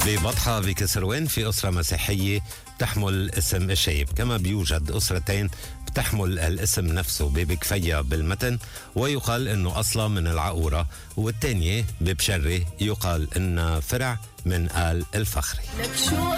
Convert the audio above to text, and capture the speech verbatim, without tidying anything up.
ببطحة بكسروان في أسرة مسيحية تحمل اسم الشايب، كما بيوجد أسرتين بتحمل الاسم نفسه ببكفية بالمتن ويقال انه اصلا من العقورة، والتانية ببشري يقال انه فرع من آل الفخري.